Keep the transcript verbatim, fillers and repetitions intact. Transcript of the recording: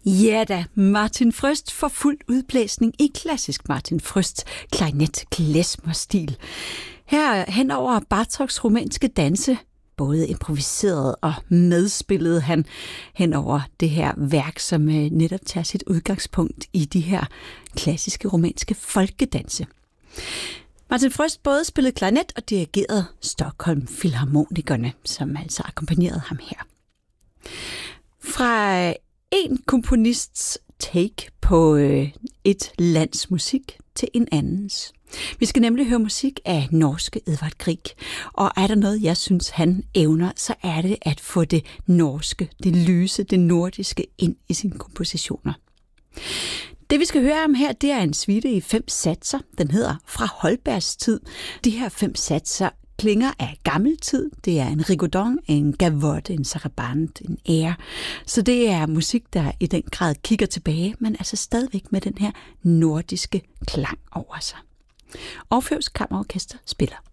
Ja da, Martin Frøst for fuld udblæsning i klassisk Martin Frøst klarinet klezmer-stil. Her hen over Bartoks romanske danse, både improviseret og medspillede han hen over det her værk, som netop tager sit udgangspunkt i de her klassiske romanske folkedanse. Martin Frøst både spillede klarinet og dirigerede Stockholm Filharmonikerne, som altså akkompagnerede ham her. Fra en komponists take på øh, et lands musik til en andens. Vi skal nemlig høre musik af norske Edvard Grieg, og er der noget, jeg synes, han evner, så er det at få det norske, det lyse, det nordiske ind i sine kompositioner. Det vi skal høre om her, det er en suite i fem satser. Den hedder Fra Holbergs tid. De her fem satser klinger af gammel tid. Det er en rigodon, en gavotte, en sarabande, en ære. Så det er musik, der i den grad kigger tilbage, men altså stadigvæk med den her nordiske klang over sig. Orfeus Kammerorkester spiller.